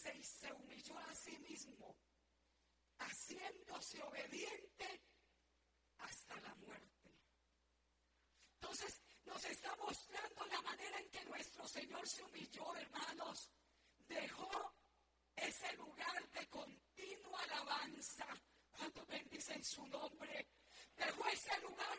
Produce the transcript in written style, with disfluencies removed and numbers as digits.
dice, y se humilló a sí mismo, haciéndose obediente hasta la muerte. Entonces nos está mostrando la manera en que nuestro Señor se humilló, hermanos. Dejó ese lugar de continua alabanza cuando bendicen su nombre. Dejó ese lugar